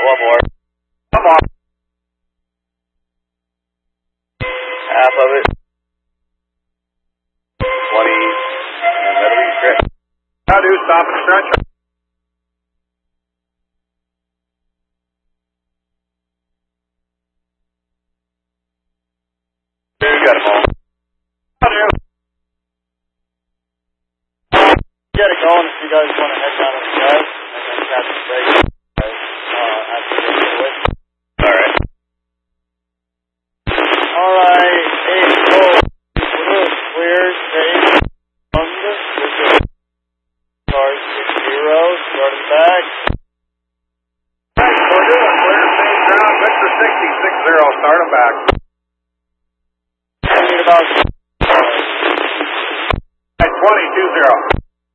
one more. Come on. Half of it. 20. And that'll be stretch. Now do stop and stretch. You got him all. Get it going if you guys want to head down on the guys and then catch the break after you get away. Alright. Alright, 8 full. Clear, safe, car 60, starting back. We're doing clear, safe ground, Victor 60, 60, start him back.